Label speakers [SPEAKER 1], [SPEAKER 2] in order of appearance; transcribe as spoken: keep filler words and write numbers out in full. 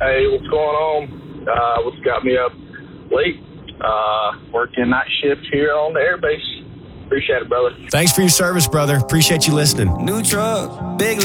[SPEAKER 1] Hey, what's going on? Uh, what's got me up late? Uh, working night shift here on the airbase. Appreciate it, brother.
[SPEAKER 2] Thanks for your service, brother. Appreciate you listening.
[SPEAKER 3] New truck, big